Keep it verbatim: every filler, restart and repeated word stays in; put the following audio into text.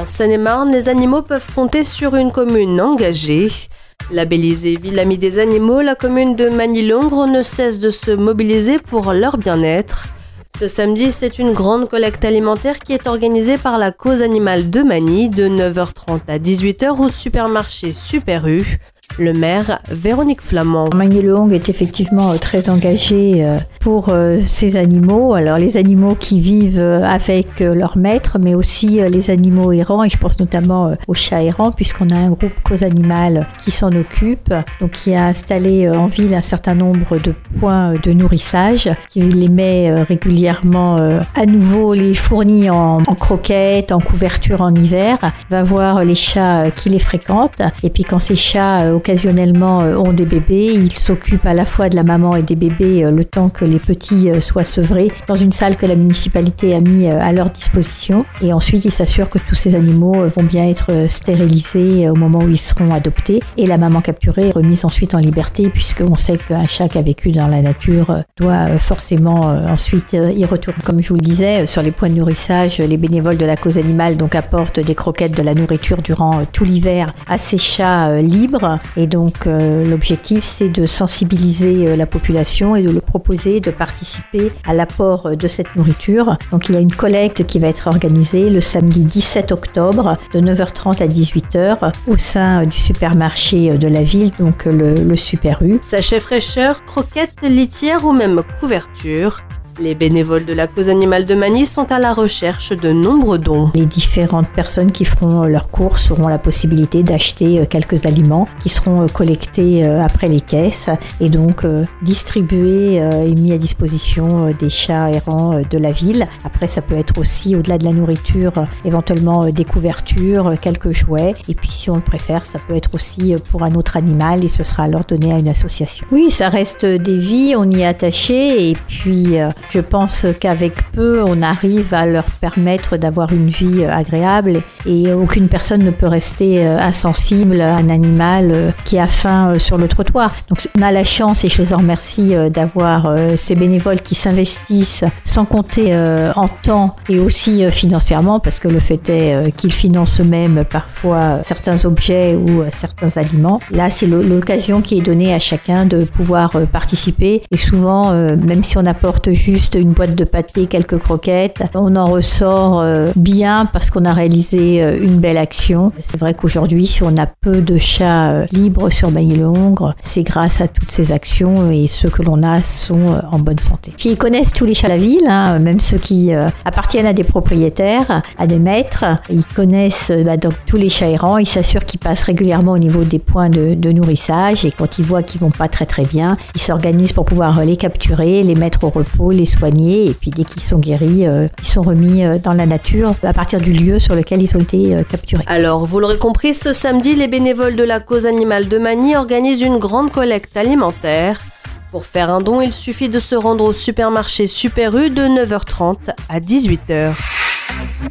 En Seine-et-Marne, les animaux peuvent compter sur une commune engagée. Labellisée Ville Amie des Animaux, la commune de Magny-Longres ne cesse de se mobiliser pour leur bien-être. Ce samedi, c'est une grande collecte alimentaire qui est organisée par la Cause Animale de Magny de neuf heures trente à dix-huit heures au supermarché Super U. Le maire, Véronique Flamand. Magny-Longres est effectivement très engagé pour ces animaux. Alors les animaux qui vivent avec leur maître, mais aussi les animaux errants, et je pense notamment aux chats errants, puisqu'on a un groupe Cause Animale qui s'en occupe, donc qui a installé en ville un certain nombre de points de nourrissage, qui les met régulièrement à nouveau, les fournit en, en croquettes, en couverture en hiver, va voir les chats qui les fréquentent, et puis quand ces chats occasionnellement ont des bébés, il s'occupe à la fois de la maman et des bébés le temps que les petits soient sevrés dans une salle que la municipalité a mis à leur disposition. Et ensuite, il s'assure que tous ces animaux vont bien être stérilisés au moment où ils seront adoptés. Et la maman capturée est remise ensuite en liberté, puisqu'on sait qu'un chat qui a vécu dans la nature doit forcément ensuite y retourner. Comme je vous le disais, sur les points de nourrissage, les bénévoles de la Cause Animale donc apportent des croquettes, de la nourriture durant tout l'hiver à ces chats libres. Et donc euh, l'objectif, c'est de sensibiliser euh, la population et de le proposer de participer à l'apport euh, de cette nourriture. Donc il y a une collecte qui va être organisée le samedi dix-sept octobre de neuf heures trente à dix-huit heures au sein euh, du supermarché euh, de la ville, donc euh, le, le Super U. Sachets fraîcheur, croquettes, litières ou même couverture. Les bénévoles de la Cause Animale de Magny sont à la recherche de nombreux dons. Les différentes personnes qui feront leurs courses auront la possibilité d'acheter quelques aliments qui seront collectés après les caisses et donc distribués et mis à disposition des chats errants de la ville. Après, ça peut être aussi, au-delà de la nourriture, éventuellement des couvertures, quelques jouets. Et puis, si on le préfère, ça peut être aussi pour un autre animal et ce sera alors donné à une association. Oui, ça reste des vies, on y est attaché et puis je pense qu'avec peu, on arrive à leur permettre d'avoir une vie agréable et aucune personne ne peut rester insensible à un animal qui a faim sur le trottoir. Donc on a la chance, et je les en remercie, d'avoir ces bénévoles qui s'investissent sans compter en temps et aussi financièrement, parce que le fait est qu'ils financent eux-mêmes parfois certains objets ou certains aliments. Là, c'est l'occasion qui est donnée à chacun de pouvoir participer et souvent, même si on apporte juste juste une boîte de pâté, quelques croquettes. On en ressort bien parce qu'on a réalisé une belle action. C'est vrai qu'aujourd'hui, si on a peu de chats libres sur Magny-Longres, c'est grâce à toutes ces actions et ceux que l'on a sont en bonne santé. Puis ils connaissent tous les chats de la ville, hein, même ceux qui appartiennent à des propriétaires, à des maîtres. Ils connaissent bah, donc, tous les chats errants. Ils s'assurent qu'ils passent régulièrement au niveau des points de, de nourrissage et quand ils voient qu'ils vont pas très très bien, ils s'organisent pour pouvoir les capturer, les mettre au repos, les soigner et puis dès qu'ils sont guéris, euh, ils sont remis euh, dans la nature à partir du lieu sur lequel ils ont été euh, capturés. Alors, vous l'aurez compris, ce samedi, les bénévoles de la Cause Animale de Magny organisent une grande collecte alimentaire. Pour faire un don, il suffit de se rendre au supermarché Super U de neuf heures trente à dix-huit heures.